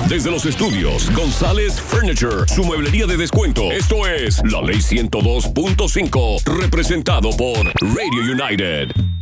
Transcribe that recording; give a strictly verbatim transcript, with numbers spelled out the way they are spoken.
Desde los estudios González Furniture, su mueblería de descuento. Esto es La Ley ciento dos punto cinco, representado por Radio United.